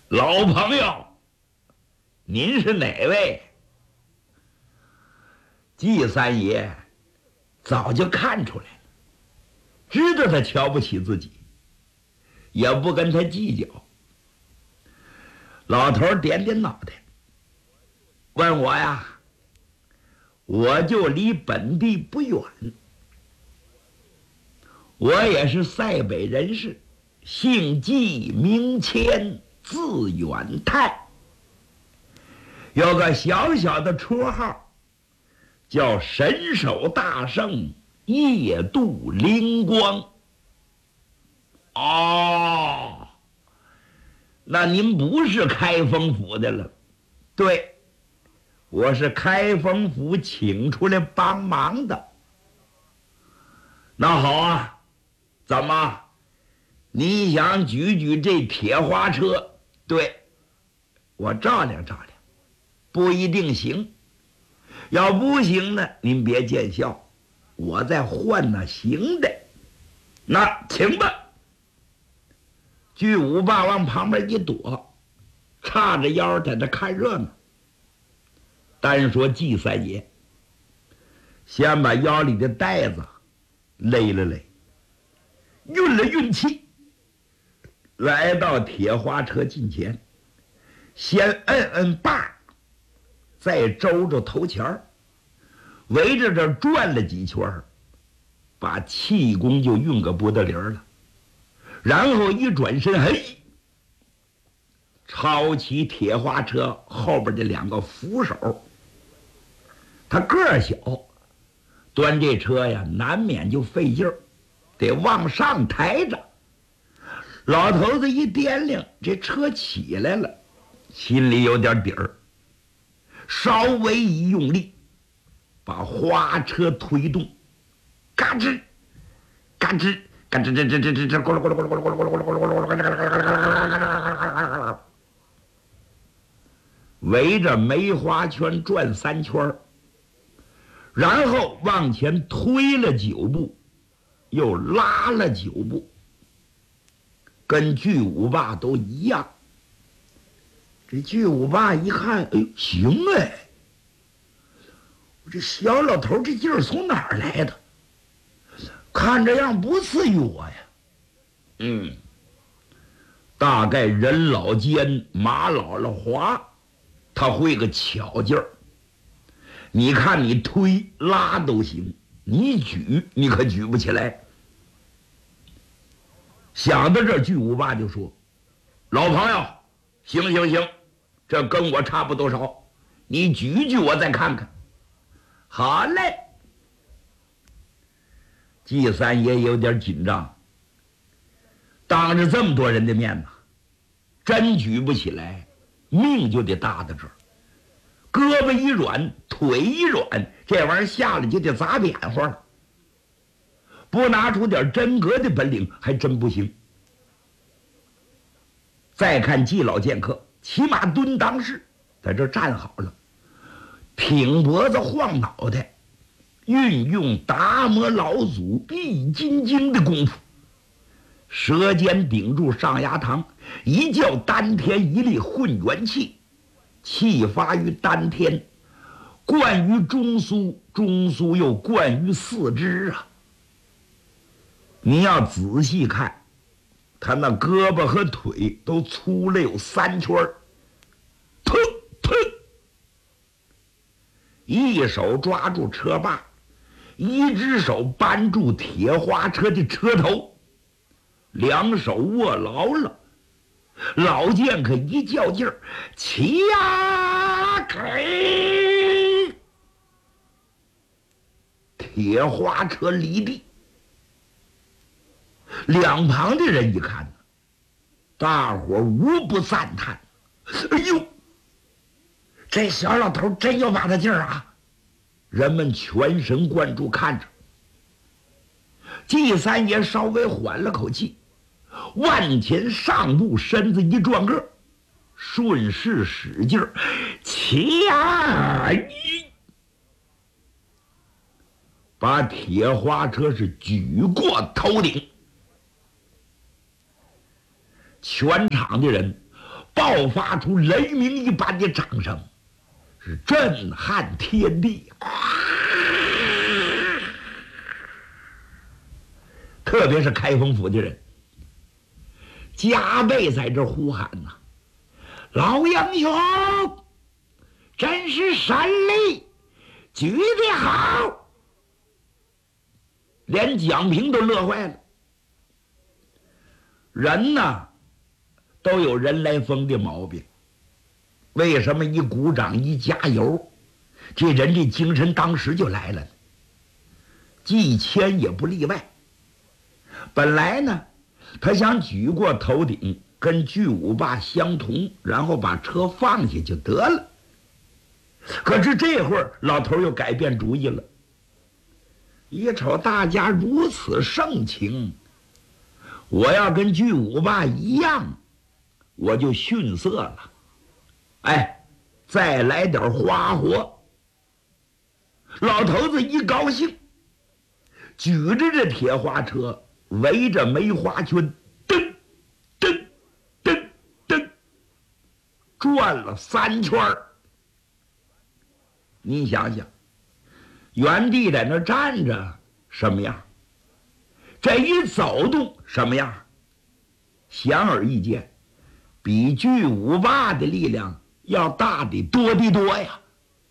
老朋友，您是哪位？季三爷早就看出来了，知道他瞧不起自己，也不跟他计较。老头点点脑袋，问我呀，我就离本地不远，我也是塞北人士，姓季名谦，字远泰，有个小小的绰号，叫神手大圣，夜渡灵光。哦，那您不是开封府的了？对，我是开封府请出来帮忙的。那好啊，怎么？你想举这铁花车？对，我照亮照亮，不一定行。要不行呢，您别见笑，我再换那行的。那请吧。巨无霸往旁边一躲，叉着腰在那看热闹。单说季三爷，先把腰里的带子勒了勒，运了运气，来到铁花车近前，先摁摁把，再周着头前儿，围着这转了几圈，把气功就运个不得灵了。然后一转身，嘿，抄起铁花车后边的两个扶手。他个儿小，端这车呀，难免就费劲儿，得往上抬着。老头子一掂量，这车起来了，心里有点底儿，稍微一用力，把花车推动，嘎吱嘎吱嘎吱吱吱吱吱吱，咕噜咕噜咕噜咕噜咕噜咕噜咕噜咕噜咕噜咕噜咕噜，围着梅花圈转3圈，然后往前推了9步，又拉了9步，跟巨无霸都一样。这巨无霸一看，哎，行哎，我这小老头这劲儿从哪儿来的？看这样不次于我呀。大概人老奸，马老了滑，他会个巧劲儿。你看你推拉都行，你举你可举不起来。想到这儿，巨无霸就说：“老朋友，行，这跟我差不多少，你举我再看看。”好嘞。季三爷有点紧张，当着这么多人的面子，真举不起来，命就得搭在这儿。胳膊一软，腿一软，这玩意儿下来就得砸扁乎了。不拿出点真格的本领，还真不行。再看季老剑客，骑马蹲裆式，在这站好了，挺脖子晃脑袋，运用达摩老祖易筋经的功夫，舌尖顶住上牙膛，一叫丹田一力混元气，气发于丹田，灌于中枢，中枢又灌于四肢啊。你要仔细看，他那胳膊和腿都粗了有3圈，突突，一手抓住车把，一只手扳住铁花车的车头，两手握牢了。老剑客一较劲儿，起呀给，铁花车离地。两旁的人一看，大伙无不赞叹：“哎呦，这小老头真有把子劲儿啊！”人们全神贯注看着。季三爷稍微缓了口气，往前上步，身子一转个，顺势使劲儿，掐一，把铁花车是举过头顶。全场的人爆发出雷鸣一般的掌声，是震撼天地。特别是开封府的人，加倍在这呼喊呐：“老英雄，真是神力，举得好！”连蒋平都乐坏了。人呢，都有人来疯的毛病。为什么一鼓掌一加油，这人这精神当时就来了呢？季谦也不例外。本来呢，他想举过头顶，跟巨无霸相同，然后把车放下就得了。可是这会儿老头又改变主意了，一瞅大家如此盛情，我要跟巨无霸一样，我就逊色了。哎，再来点花活。老头子一高兴，举着这铁花车，围着梅花圈噔噔噔噔转了3圈儿。你想想，原地在那站着什么样，这一走动什么样，显而易见，比巨无霸的力量要大得多得多呀。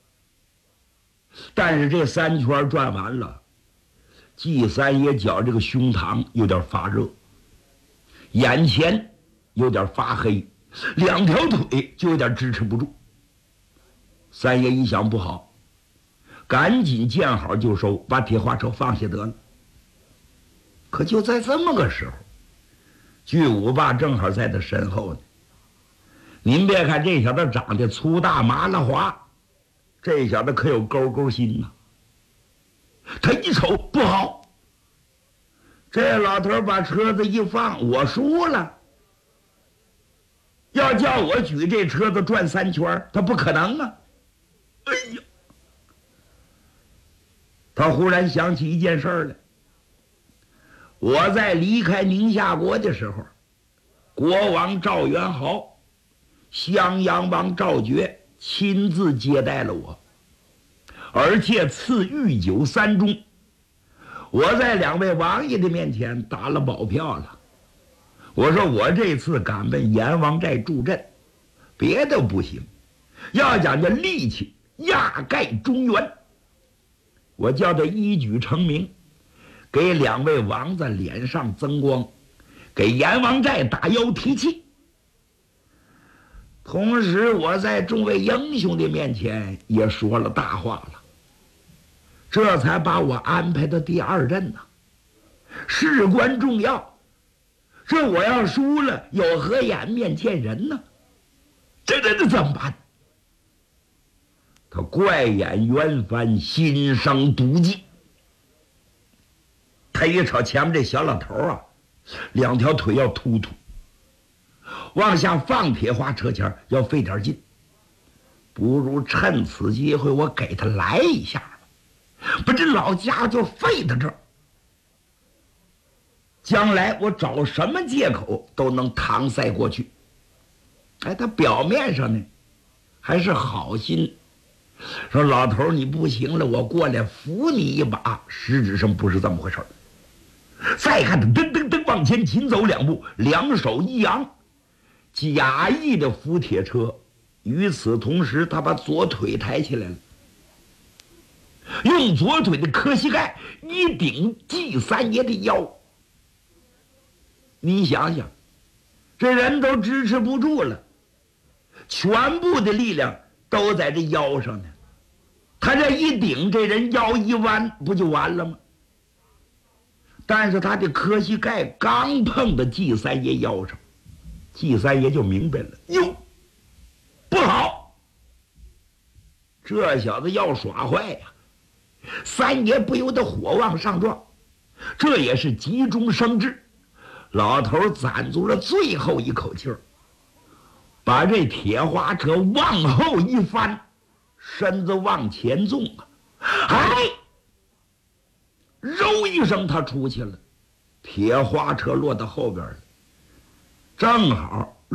但是这3圈转完了，季三爷觉这个胸膛有点发热，眼前有点发黑，2条腿就有点支持不住。三爷一想不好，赶紧见好就收，把铁花车放下得了。可就在这么个时候，巨无霸正好在他身后呢。您别看这小子长得粗大麻辣滑，这小子可有勾勾心呐。他一瞅不好，这老头把车子一放，我输了。要叫我举这车子转3圈，他不可能啊。哎呀，他忽然想起一件事来。我在离开宁夏国的时候，国王赵元豪、襄阳王赵觉亲自接待了我，而且赐御酒3盅。我在2位王爷的面前打了保票了。我说我这次敢奔阎王寨助阵，别的不行，要讲究力气，压盖中原。我叫他一举成名，给2位王子脸上增光，给阎王寨打腰提气。同时我在众位英雄的面前也说了大话了，这才把我安排到第2阵呢。事关重要，这我要输了，有何颜面见人呢？这怎么办？他怪眼圆翻，心生妒忌。他一瞅前面这小老头啊，2条腿要突突，往下放铁花车前要费点劲，不如趁此机会我给他来一下吧，把这老家伙就废到这儿，将来我找什么借口都能搪塞过去。哎，他表面上呢还是好心，说老头你不行了，我过来扶你一把，实质上不是这么回事。再看他噔噔噔往前紧走2步，2手一扬，假意的扶铁车。与此同时，他把左腿抬起来了，用左腿的磕膝盖一顶季三爷的腰。你想想，这人都支持不住了，全部的力量都在这腰上呢。他这一顶，这人腰一弯，不就完了吗？但是他的磕膝盖刚碰到季三爷腰上，季三爷就明白了，哟，不好，这小子要耍坏呀！三爷不由得火往上撞，这也是急中生智。老头攒足了最后一口气儿，把这铁花车往后一翻，身子往前纵啊！哎，揉一声，他出去了，铁花车落到后边了。正好